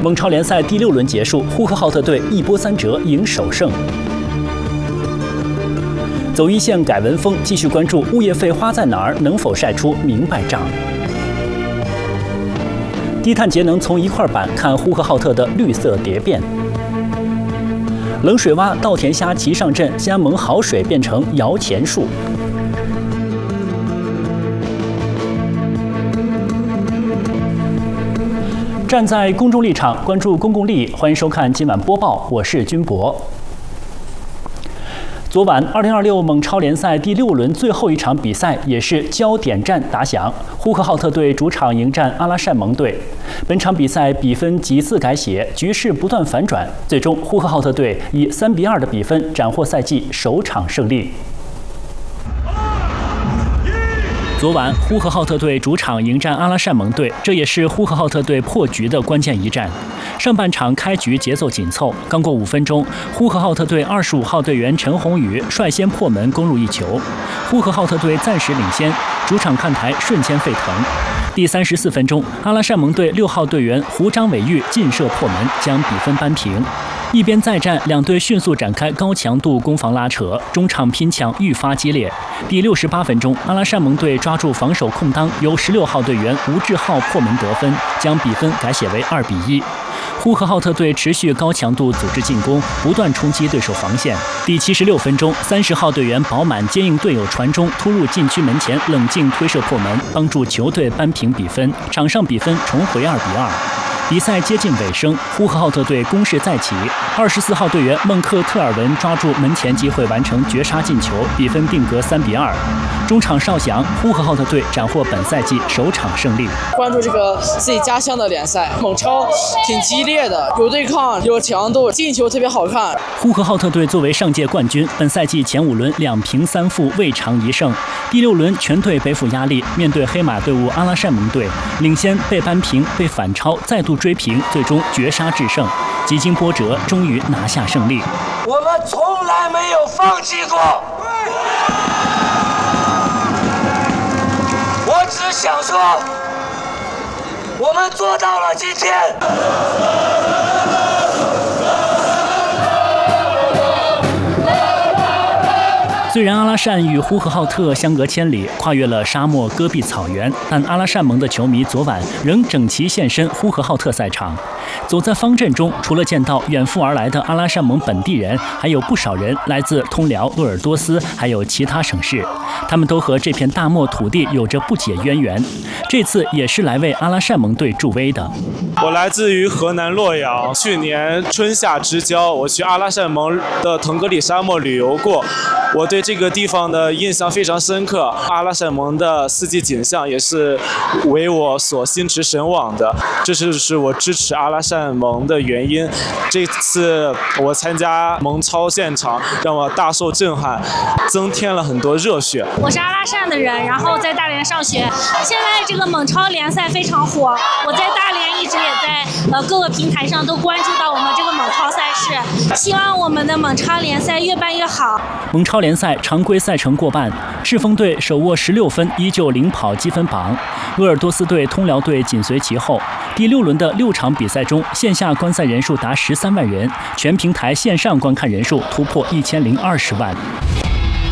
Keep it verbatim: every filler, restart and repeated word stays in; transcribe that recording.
蒙超联赛第六轮结束，呼和浩特队一波三折赢首胜。走一线改文风，继续关注物业费花在哪儿，能否晒出明白账？低碳节能从一块板看呼和浩特的绿色蝶变。冷水洼稻田虾齐上阵，加盟好水变成摇钱树。站在公众立场，关注公共利益，欢迎收看今晚播报，我是君博。昨晚，二零二六蒙超联赛第六轮最后一场比赛也是焦点战打响，呼和浩特队主场迎战阿拉善盟队。本场比赛比分几次改写，局势不断反转，最终呼和浩特队以三比二的比分斩获赛季首场胜利。昨晚，呼和浩特队主场迎战阿拉善盟队，这也是呼和浩特队破局的关键一战。上半场开局节奏紧凑，刚过五分钟，呼和浩特队二十五号队员陈宏宇率先破门攻入一球，呼和浩特队暂时领先，主场看台瞬间沸腾。第三十四分钟，阿拉善盟队六号队员胡张伟玉劲射破门，将比分扳平。一边再战，两队迅速展开高强度攻防拉扯，中场拼抢愈发激烈。第六十八分钟，阿拉善盟队抓住防守空当，由十六号队员吴志浩破门得分，将比分改写为二比一。呼和浩特队持续高强度组织进攻，不断冲击对手防线。第七十六分钟，三十号队员保满接应队友传中，突入禁区门前，冷静推射破门，帮助球队扳平比分。场上比分重回二比二。比赛接近尾声，呼和浩特队攻势再起，二十四号队员孟克特尔文抓住门前机会完成绝杀进球，比分定格三比二。中场哨响，呼和浩特队斩获本赛季首场胜利。 关注这个自己家乡的联赛，蒙超挺激烈的，有对抗，有强度，进球特别好看。 呼和浩特队作为上届冠军，本赛季前五轮两平三负，未尝一胜。第六轮全队背负压力，面对黑马队伍阿拉善盟队，领先被扳平，被反超，再度追平，最终绝杀制胜，几经波折，终于拿下胜利。 我们从来没有放弃过，我只想说，我们做到了今天。 虽然阿拉善与呼和浩特相隔千里，跨越了沙漠、戈壁、草原，但阿拉善盟的球迷昨晚仍整齐现身呼和浩特赛场。走在方阵中，除了见到远赴而来的阿拉善盟本地人，还有不少人来自通辽、鄂尔多斯，还有其他省市。他们都和这片大漠土地有着不解渊源，这次也是来为阿拉善盟队助威的。 我来自于河南洛阳，去年春夏之交，我去阿拉善盟的腾格里沙漠旅游过。我对这个地方的印象非常深刻，阿拉善盟的四季景象也是为我所心驰神往的，这就是我支持阿拉善盟的原因。这次我参加蒙超现场，让我大受震撼，增添了很多热血。 我是阿拉善的人，然后在大连上学，现在这个蒙超联赛非常火，我在大连一直也在呃各个平台上都关注到我们这个蒙超赛事，希望我们的蒙超联赛越办越好。 蒙超联赛常规赛程过半，赤峰队手握十六分，依旧领跑积分榜。鄂尔多斯队、通辽队紧随其后。第六轮的六场比赛中，线下观赛人数达十三万人，全平台线上观看人数突破一千零二十万。